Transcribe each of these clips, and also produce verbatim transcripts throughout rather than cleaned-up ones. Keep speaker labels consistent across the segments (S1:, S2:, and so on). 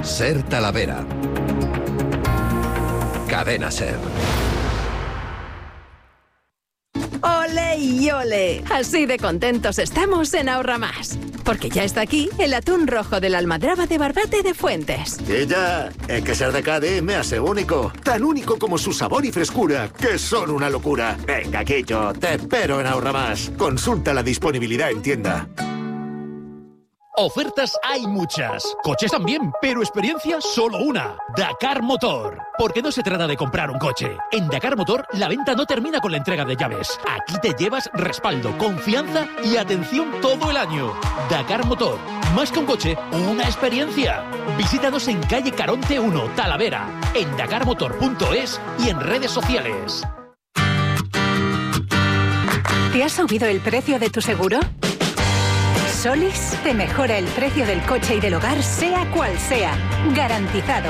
S1: Ser Talavera. Cadena Ser.
S2: ¡Ole y ole! Así de contentos estamos en Ahorra Más. Porque ya está aquí el atún rojo de la almadraba de Barbate de Fuentes.
S3: Y ya, es que ser de Cádiz me hace único. Tan único como su sabor y frescura, que son una locura. Venga, Quillo, te espero en Ahorra Más. Consulta la disponibilidad en tienda.
S4: Ofertas hay muchas, coches también, pero experiencia solo una. Dakar Motor. Porque no se trata de comprar un coche. En Dakar Motor la venta no termina con la entrega de llaves. Aquí te llevas respaldo, confianza y atención todo el año. Dakar Motor. Más que un coche, una experiencia. Visítanos en calle Caronte uno, Talavera, en dakar motor punto es y en redes sociales.
S5: ¿Te ha subido el precio de tu seguro? Solis te mejora el precio del coche y del hogar, sea cual sea. Garantizado.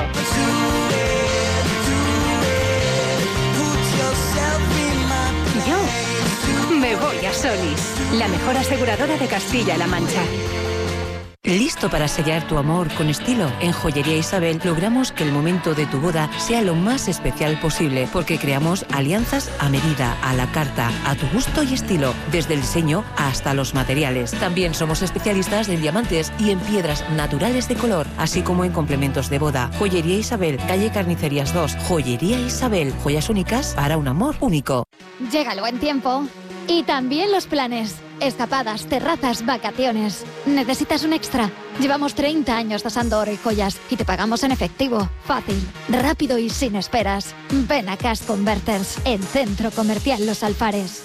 S5: Yo me voy a Solis, la mejor aseguradora de Castilla-La Mancha.
S6: ¿Listo para sellar tu amor con estilo? En Joyería Isabel logramos que el momento de tu boda sea lo más especial posible, porque creamos alianzas a medida, a la carta, a tu gusto y estilo, desde el diseño hasta los materiales. También somos especialistas en diamantes y en piedras naturales de color, así como en complementos de boda. Joyería Isabel, calle Carnicerías dos. Joyería Isabel, joyas únicas para un amor único.
S7: Llega el buen tiempo y también los planes. Escapadas, terrazas, vacaciones. ¿Necesitas un extra? Llevamos treinta años tasando oro y joyas y te pagamos en efectivo. Fácil, rápido y sin esperas. Ven a Cash Converters, en Centro Comercial Los Alfares.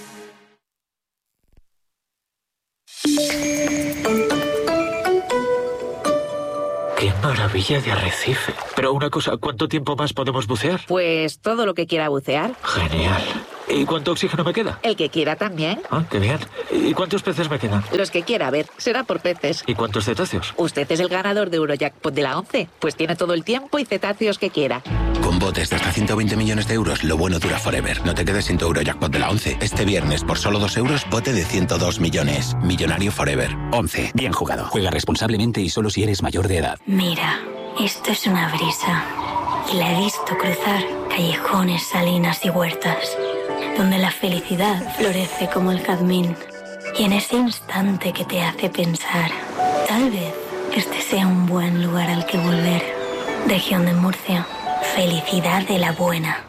S8: ¡Qué maravilla de arrecife! Pero una cosa, ¿cuánto tiempo más podemos bucear?
S9: Pues todo lo que quiera bucear.
S8: Genial. ¿Y cuánto oxígeno me queda?
S9: El que quiera también.
S8: Ah, qué bien. ¿Y cuántos peces me quedan?
S9: Los que quiera, a ver, será por peces.
S8: ¿Y cuántos cetáceos?
S9: Usted es el ganador de Eurojackpot de la once, pues tiene todo el tiempo y cetáceos que quiera.
S10: Con botes de hasta ciento veinte millones de euros, lo bueno dura forever. No te quedes sin tu Eurojackpot de la once. Este viernes, por solo dos euros, bote de ciento dos millones. Millonario forever.
S11: once. Bien jugado. Juega responsablemente y solo si eres mayor de edad.
S12: Mira, esto es una brisa. Y la he visto cruzar callejones, salinas y huertas, donde la felicidad florece como el jazmín. Y en ese instante que te hace pensar, tal vez este sea un buen lugar al que volver. Región de Murcia, felicidad de la buena.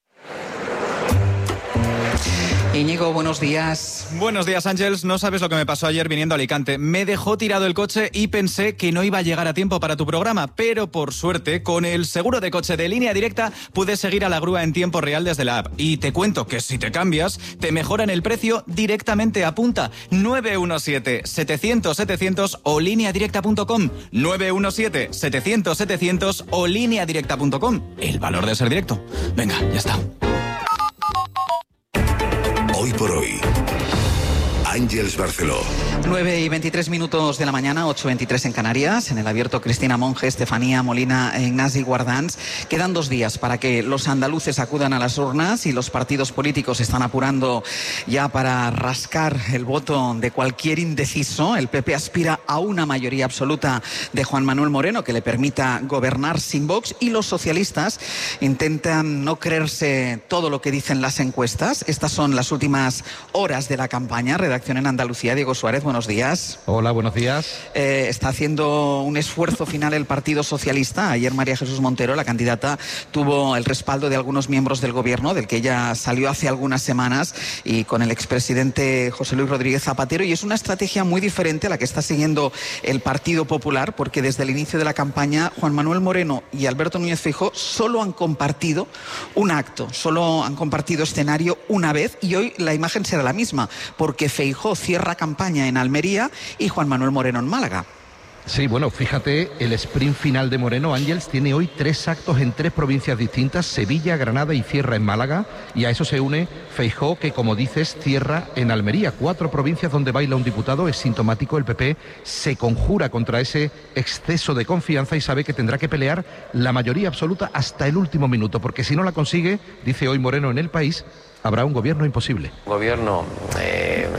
S13: Íñigo, buenos días.
S14: Buenos días, Ángels. No sabes lo que me pasó ayer viniendo a Alicante. Me dejó tirado el coche y pensé que no iba a llegar a tiempo para tu programa, pero por suerte, con el seguro de coche de Línea Directa, pude seguir a la grúa en tiempo real desde la app. Y te cuento que si te cambias, te mejoran el precio directamente a punta. nueve uno siete, setecientos, setecientos o línea directa punto com. nueve uno siete, setecientos, setecientos o línea directa punto com. El valor de ser directo. Venga, ya está.
S15: Hoy por hoy, Ángels Barceló.
S13: nueve y veintitrés minutos de la mañana, ocho y veintitrés en Canarias. En el abierto, Cristina Monge, Estefanía Molina e Ignasi Guardans. Quedan dos días para que los andaluces acudan a las urnas y los partidos políticos están apurando ya para rascar el voto de cualquier indeciso. El P P aspira a una mayoría absoluta de Juan Manuel Moreno que le permita gobernar sin Vox, y los socialistas intentan no creerse todo lo que dicen las encuestas. Estas son las últimas horas de la campaña. Redacción en Andalucía, Diego Suárez, buenos días.
S16: Hola, buenos días.
S13: Eh, está haciendo un esfuerzo final el Partido Socialista. Ayer María Jesús Montero, la candidata, tuvo el respaldo de algunos miembros del gobierno, del que ella salió hace algunas semanas, y con el expresidente José Luis Rodríguez Zapatero, y es una estrategia muy diferente a la que está siguiendo el Partido Popular, porque desde el inicio de la campaña Juan Manuel Moreno y Alberto Núñez Feijóo solo han compartido un acto, solo han compartido escenario una vez, y hoy la imagen será la misma, porque Feijóo cierra campaña en Almería y Juan Manuel Moreno en Málaga.
S16: Sí, bueno, fíjate, el sprint final de Moreno, Ángels, tiene hoy tres actos en tres provincias distintas: Sevilla, Granada y cierra en Málaga, y a eso se une Feijóo, que, como dices, cierra en Almería. Cuatro provincias donde baila un diputado. Es sintomático. El P P se conjura contra ese exceso de confianza y sabe que tendrá que pelear la mayoría absoluta hasta el último minuto, porque si no la consigue, dice hoy Moreno en El País, habrá un gobierno imposible.
S17: Un gobierno eh,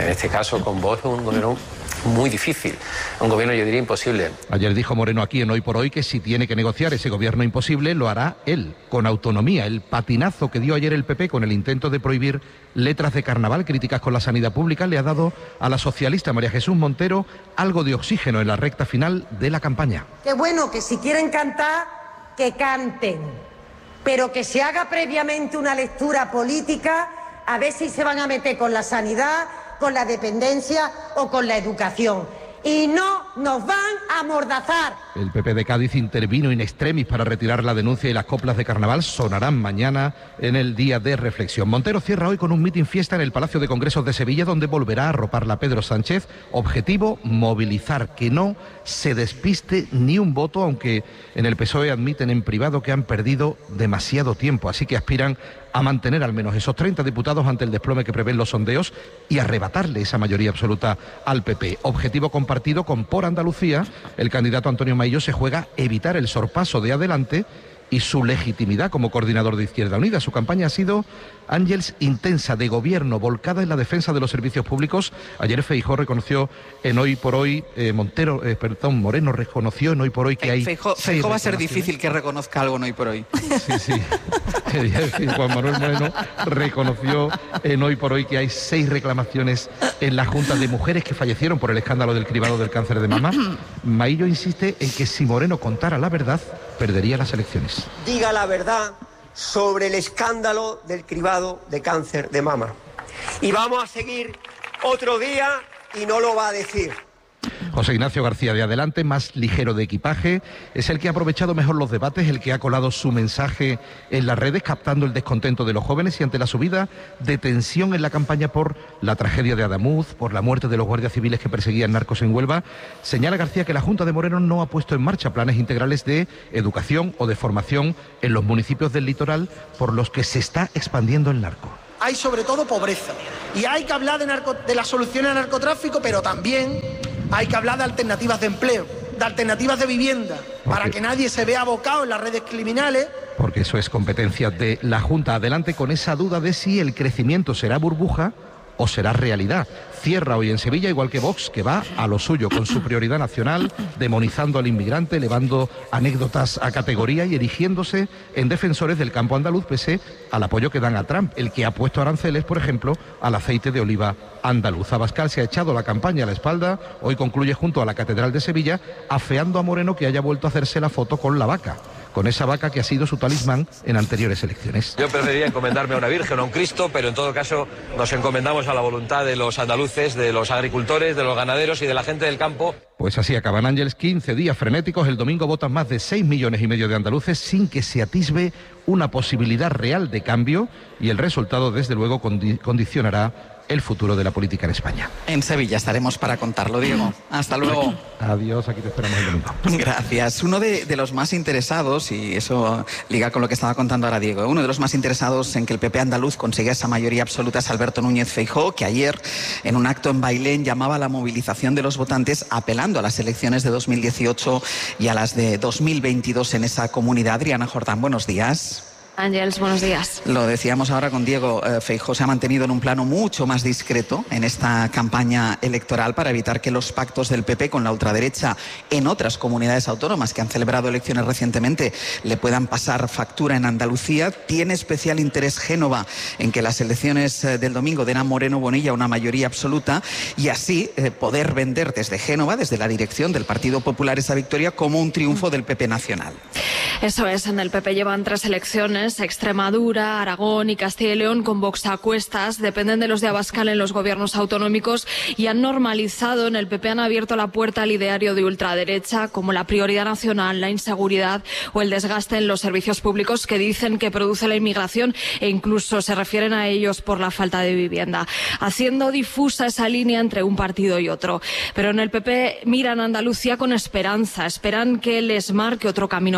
S17: en este caso con Vox es un gobierno muy difícil, un gobierno yo diría imposible.
S16: Ayer dijo Moreno aquí en Hoy por Hoy que si tiene que negociar ese gobierno imposible lo hará él, con autonomía. El patinazo que dio ayer el P P con el intento de prohibir letras de carnaval, críticas con la sanidad pública, le ha dado a la socialista María Jesús Montero algo de oxígeno en la recta final de la campaña.
S18: Qué bueno que si quieren cantar, que canten, pero que se haga previamente una lectura política a ver si se van a meter con la sanidad, con la dependencia o con la educación. Y no nos van a amordazar.
S16: El P P de Cádiz intervino in extremis para retirar la denuncia y las coplas de carnaval sonarán mañana en el día de reflexión. Montero cierra hoy con un mitin fiesta en el Palacio de Congresos de Sevilla, donde volverá a arroparla a Pedro Sánchez. Objetivo, movilizar, que no se despiste ni un voto, aunque en el P S O E admiten en privado que han perdido demasiado tiempo, así que aspiran a mantener al menos esos treinta diputados ante el desplome que prevén los sondeos y arrebatarle esa mayoría absoluta al P P. Objetivo compartido con Por Andalucía. El candidato Antonio Maillo se juega evitar el sorpaso de Adelante y su legitimidad como coordinador de Izquierda Unida. Su campaña ha sido, Ángels, intensa, de gobierno, volcada en la defensa de los servicios públicos. Ayer Feijóo reconoció en Hoy por Hoy, eh, Montero, eh, perdón, Moreno reconoció en Hoy por Hoy que hay...
S13: Feijóo, Feijóo va a ser difícil que reconozca algo en Hoy por Hoy.
S16: Sí, sí. Quería decir, Juan Manuel Moreno reconoció en Hoy por Hoy que hay seis reclamaciones en la Junta de mujeres que fallecieron por el escándalo del cribado del cáncer de mama. Maillo insiste en que si Moreno contara la verdad, perdería las elecciones.
S19: Diga la verdad sobre el escándalo del cribado de cáncer de mama. Y vamos a seguir otro día y no lo va a decir.
S16: José Ignacio García de Adelante, más ligero de equipaje, es el que ha aprovechado mejor los debates, el que ha colado su mensaje en las redes, captando el descontento de los jóvenes y ante la subida de tensión en la campaña por la tragedia de Adamuz, por la muerte de los guardias civiles que perseguían narcos en Huelva. Señala García que la Junta de Moreno no ha puesto en marcha planes integrales de educación o de formación en los municipios del litoral por los que se está expandiendo el narco.
S20: Hay sobre todo pobreza y hay que hablar de, narco, de las soluciones al narcotráfico, pero también hay que hablar de alternativas de empleo, de alternativas de vivienda, para que nadie se vea abocado en las redes criminales.
S16: Porque eso es competencia de la Junta. Adelante con esa duda de si el crecimiento será burbuja o será realidad. Cierra hoy en Sevilla, igual que Vox, que va a lo suyo, con su prioridad nacional, demonizando al inmigrante, elevando anécdotas a categoría y erigiéndose en defensores del campo andaluz, pese al apoyo que dan a Trump, el que ha puesto aranceles, por ejemplo, al aceite de oliva andaluz. Abascal se ha echado la campaña a la espalda, hoy concluye junto a la Catedral de Sevilla, afeando a Moreno que haya vuelto a hacerse la foto con la vaca, con esa vaca que ha sido su talismán en anteriores elecciones.
S1: Yo preferiría encomendarme a una virgen o a un Cristo, pero en todo caso nos encomendamos a la voluntad de los andaluces, de los agricultores, de los ganaderos y de la gente del campo.
S16: Pues así acaban, Ángels, quince días frenéticos. El domingo votan más de seis millones y medio de andaluces sin que se atisbe una posibilidad real de cambio y el resultado, desde luego, condi- condicionará el futuro de la política en España.
S13: En Sevilla estaremos para contarlo, Diego. Hasta luego.
S16: Adiós, aquí te esperamos el domingo.
S13: Gracias. Uno de, de los más interesados, y eso liga con lo que estaba contando ahora Diego, uno de los más interesados en que el P P andaluz consiga esa mayoría absoluta es Alberto Núñez Feijóo, que ayer, en un acto en Bailén, llamaba a la movilización de los votantes, apelando a las elecciones de dos mil dieciocho y a las de dos mil veintidós en esa comunidad. Adriana Jordán, buenos días.
S21: Ángels, buenos días.
S13: Lo decíamos ahora con Diego, eh, Feijóo se ha mantenido en un plano mucho más discreto en esta campaña electoral para evitar que los pactos del P P con la ultraderecha en otras comunidades autónomas que han celebrado elecciones recientemente le puedan pasar factura en Andalucía. Tiene especial interés Génova en que las elecciones eh, del domingo den a Moreno Bonilla una mayoría absoluta y así eh, poder vender desde Génova, desde la dirección del Partido Popular, esa victoria como un triunfo del P P nacional.
S21: Eso es, en el P P llevan tres elecciones. Extremadura, Aragón y Castilla y León con Vox a cuestas, dependen de los de Abascal en los gobiernos autonómicos y han normalizado. En el P P han abierto la puerta al ideario de ultraderecha como la prioridad nacional, la inseguridad o el desgaste en los servicios públicos que dicen que produce la inmigración e incluso se refieren a ellos por la falta de vivienda, haciendo difusa esa línea entre un partido y otro. Pero en el P P miran a Andalucía con esperanza, esperan que les marque otro camino posible.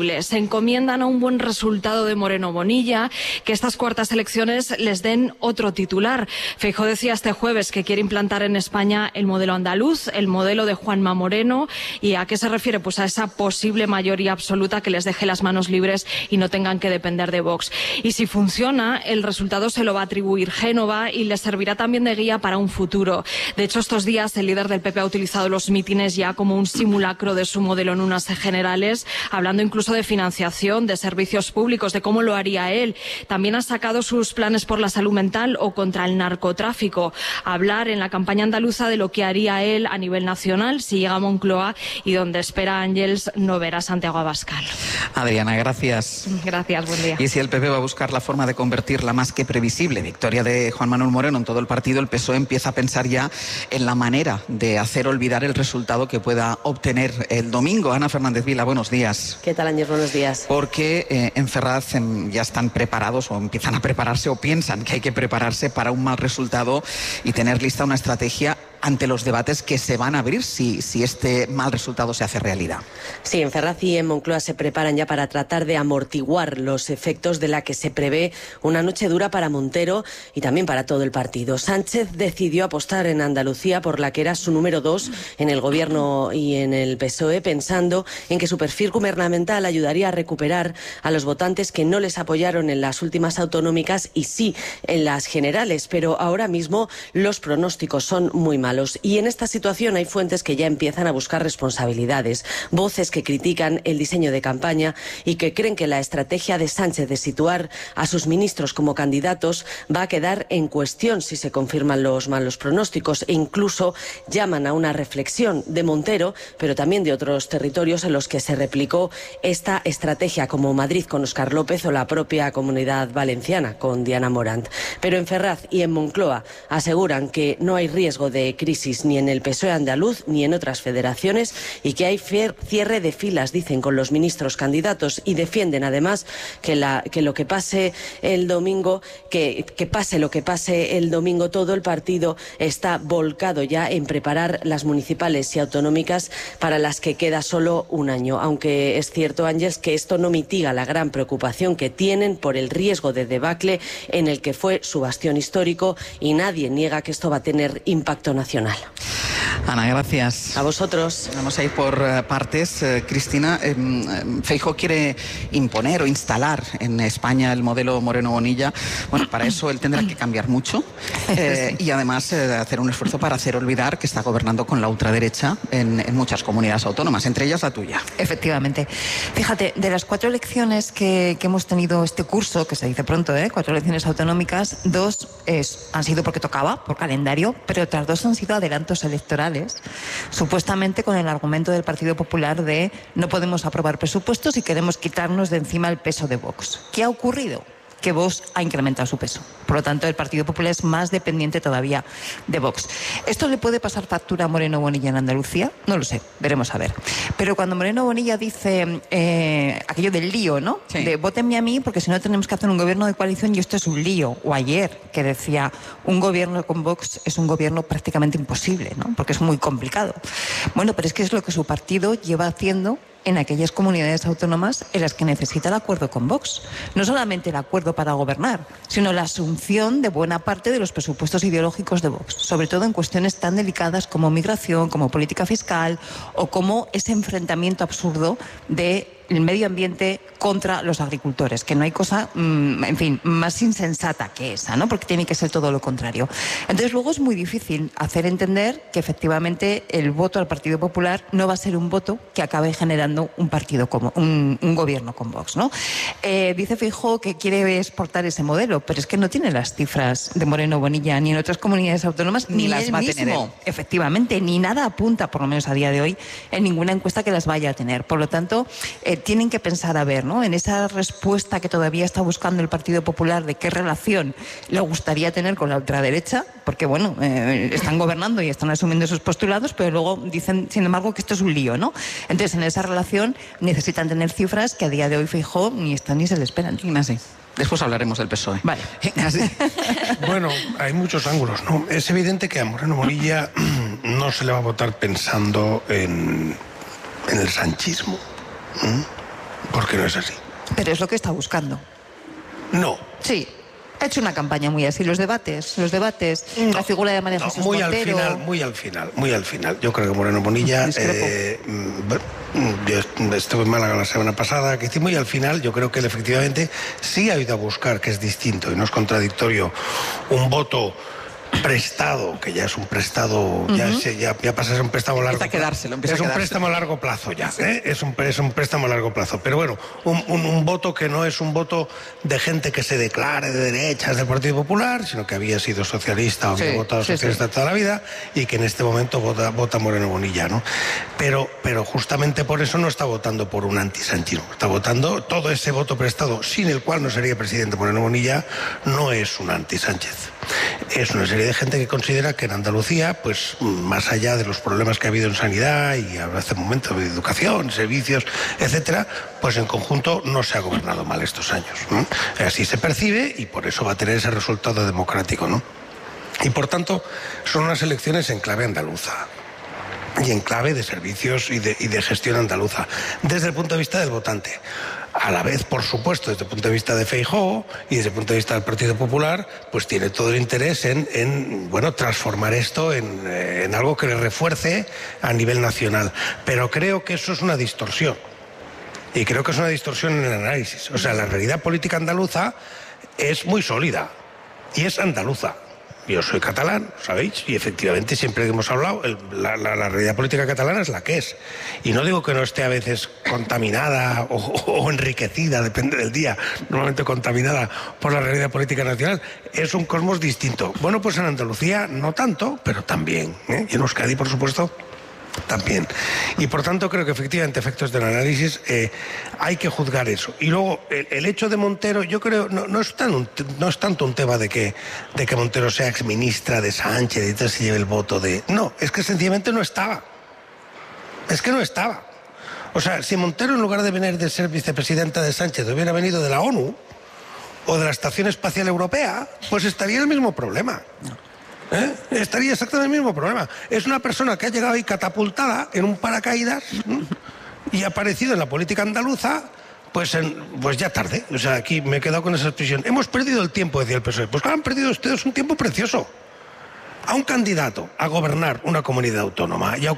S21: imposible. Se encomiendan a un buen resultado de Moreno Bonilla, que estas cuartas elecciones les den otro titular. Feijóo decía este jueves que quiere implantar en España el modelo andaluz, el modelo de Juanma Moreno. ¿Y a qué se refiere? Pues a esa posible mayoría absoluta que les deje las manos libres y no tengan que depender de Vox. Y si funciona, el resultado se lo va a atribuir Génova y les servirá también de guía para un futuro. De hecho, estos días el líder del P P ha utilizado los mítines ya como un simulacro de su modelo en unas generales, hablando incluso de financiación, de servicios públicos, de cómo lo haría él. También ha sacado sus planes por la salud mental o contra el narcotráfico. Hablar en la campaña andaluza de lo que haría él a nivel nacional si llega a Moncloa y donde espera Ángels no ver a Santiago Abascal.
S13: Adriana, gracias.
S21: Gracias, buen día.
S13: Y si el P P va a buscar la forma de convertir la más que previsible victoria de Juan Manuel Moreno en todo el partido, el P S O E empieza a pensar ya en la manera de hacer olvidar el resultado que pueda obtener el domingo. Ana Fernández Vila, buenos días.
S2: ¿Qué tal, Ángel? Buenos días.
S13: Porque eh, en Ferraz eh, ya están preparados o empiezan a prepararse o piensan que hay que prepararse para un mal resultado y tener lista una estrategia ante los debates que se van a abrir si, si este mal resultado se hace realidad.
S2: Sí, en Ferraz y en Moncloa se preparan ya para tratar de amortiguar los efectos de la que se prevé una noche dura para Montero y también para todo el partido. Sánchez decidió apostar en Andalucía por la que era su número dos en el gobierno y en el P S O E, pensando en que su perfil gubernamental ayudaría a recuperar a los votantes que no les apoyaron en las últimas autonómicas y sí en las generales, pero ahora mismo los pronósticos son muy malos. Y en esta situación hay fuentes que ya empiezan a buscar responsabilidades, voces que critican el diseño de campaña y que creen que la estrategia de Sánchez de situar a sus ministros como candidatos va a quedar en cuestión si se confirman los malos pronósticos e incluso llaman a una reflexión de Montero, pero también de otros territorios en los que se replicó esta estrategia, como Madrid con Óscar López o la propia Comunidad Valenciana con Diana Morant. Pero en Ferraz y en Moncloa aseguran que no hay riesgo de crisis ni en el P S O E andaluz ni en otras federaciones y que hay cierre de filas, dicen, con los ministros candidatos y defienden además que, la, que lo que pase el domingo, que, que pase lo que pase el domingo, todo el partido está volcado ya en preparar las municipales y autonómicas para las que queda solo un año, aunque es cierto, Ángels, que esto no mitiga la gran preocupación que tienen por el riesgo de debacle en el que fue su bastión histórico y nadie niega que esto va a tener impacto nacional.
S13: Ana, gracias.
S2: A vosotros.
S13: Vamos a ir por uh, partes. Uh, Cristina, eh, Feijóo quiere imponer o instalar en España el modelo Moreno Bonilla. Bueno, para eso él tendrá que cambiar mucho eh, y además eh, hacer un esfuerzo para hacer olvidar que está gobernando con la ultraderecha en, en muchas comunidades autónomas, entre ellas la tuya.
S22: Efectivamente. Fíjate, de las cuatro elecciones que, que hemos tenido este curso, que se dice pronto, ¿eh? cuatro elecciones autonómicas, dos es, han sido porque tocaba, por calendario, pero otras dos han sido adelantos electorales, supuestamente con el argumento del Partido Popular de no podemos aprobar presupuestos y queremos quitarnos de encima el peso de Vox. ¿Qué ha ocurrido? Que Vox ha incrementado su peso. Por lo tanto, el Partido Popular es más dependiente todavía de Vox. ¿Esto le puede pasar factura a Moreno Bonilla en Andalucía? No lo sé, veremos a ver. Pero cuando Moreno Bonilla dice eh, aquello del lío, ¿no? Sí. De vótenme a mí porque si no tenemos que hacer un gobierno de coalición y esto es un lío. O ayer, que decía, un gobierno con Vox es un gobierno prácticamente imposible, ¿no? Porque es muy complicado. Bueno, pero es que es lo que su partido lleva haciendo en aquellas comunidades autónomas en las que necesita el acuerdo con Vox. No solamente el acuerdo para gobernar, sino la asunción de buena parte de los presupuestos ideológicos de Vox, sobre todo en cuestiones tan delicadas como migración, como política fiscal o como ese enfrentamiento absurdo de el medio ambiente contra los agricultores, que no hay cosa, mmm, en fin, más insensata que esa, ¿no? Porque tiene que ser todo lo contrario. Entonces luego es muy difícil hacer entender que efectivamente el voto al Partido Popular no va a ser un voto que acabe generando un partido como un, un gobierno con Vox, ¿no? Eh, dice Feijóo que quiere exportar ese modelo, pero es que no tiene las cifras de Moreno Bonilla ni en otras comunidades autónomas, ni, ni las va a tener él. Efectivamente, ni nada apunta, por lo menos a día de hoy, en ninguna encuesta que las vaya a tener. Por lo tanto, eh, tienen que pensar a ver, ¿no? En esa respuesta que todavía está buscando el Partido Popular de qué relación le gustaría tener con la ultraderecha, porque bueno, eh, están gobernando y están asumiendo sus postulados, pero luego dicen, sin embargo, que esto es un lío, ¿no? Entonces, en esa relación necesitan tener cifras que a día de hoy Feijóo ni están ni se le esperan.
S13: Ignacio. Después hablaremos del P S O E.
S22: Vale.
S23: Bueno, hay muchos ángulos, ¿no? Es evidente que a Moreno Bonilla no se le va a votar pensando en, en el sanchismo. ¿Mm? Porque no es así.
S22: Pero es lo que está buscando.
S23: No.
S22: Sí. Ha hecho una campaña muy así, los debates, los debates, no, la figura de María Jesús
S23: no, muy
S22: Montero.
S23: al final, muy al final, muy al final. Yo creo que Moreno Bonilla, eh, yo estuve en Málaga la semana pasada, que muy al final, yo creo que él efectivamente sí ha ido a buscar, que es distinto y no es contradictorio, un voto prestado, que ya es un prestado, uh-huh. ya, ya, ya pasa a ser un préstamo a largo plazo.
S13: Quedárselo,
S23: es un
S13: quedárselo.
S23: préstamo a largo plazo ya, ¿eh? es, un, es un préstamo a largo plazo. Pero bueno, un, un, un voto que no es un voto de gente que se declare de derechas del Partido Popular, sino que había sido socialista o sí, había votado sí, socialista sí. toda la vida y que en este momento vota, vota Moreno Bonilla, ¿no? Pero, pero justamente por eso no está votando por un antisanchismo, está votando todo ese voto prestado, sin el cual no sería presidente Moreno Bonilla, no es un anti-Sánchez. Es una serie de gente que considera que en Andalucía, pues más allá de los problemas que ha habido en sanidad y hace un momento de educación, servicios, etcétera, pues en conjunto no se ha gobernado mal estos años, ¿no? Así se percibe y por eso va a tener ese resultado democrático, ¿no? Y por tanto, son unas elecciones en clave andaluza y en clave de servicios y de, y de gestión andaluza, desde el punto de vista del votante. A la vez, por supuesto, desde el punto de vista de Feijóo y desde el punto de vista del Partido Popular, pues tiene todo el interés en, en bueno, transformar esto en, en algo que le refuerce a nivel nacional. Pero creo que eso es una distorsión. Y creo que es una distorsión en el análisis. O sea, la realidad política andaluza es muy sólida y es andaluza. Yo soy catalán, ¿sabéis? Y efectivamente siempre que hemos hablado, el, la, la, la realidad política catalana es la que es. Y no digo que no esté a veces contaminada o, o enriquecida, depende del día, normalmente contaminada por la realidad política nacional. Es un cosmos distinto. Bueno, pues en Andalucía no tanto, pero también, ¿eh? Y en Euskadi, por supuesto, también. Y por tanto creo que efectivamente, efectos del análisis, eh, hay que juzgar eso. Y luego el, el hecho de Montero, yo creo, no, no, es tan un, no es tanto un tema de que, de que Montero sea exministra de Sánchez y entonces se lleve el voto de... No, es que sencillamente no estaba. Es que no estaba. O sea, si Montero en lugar de venir de ser vicepresidenta de Sánchez hubiera venido de la ONU o de la Estación Espacial Europea, pues estaría el mismo problema. ¿Eh? Estaría exactamente el mismo problema. Es una persona que ha llegado ahí catapultada en un paracaídas, ¿no? Y ha aparecido en la política andaluza, pues, en, pues ya tarde. O sea, aquí me he quedado con esa expresión. Hemos perdido el tiempo, decía el P S O E. Pues han perdido ustedes un tiempo precioso. A un candidato a gobernar una comunidad autónoma y a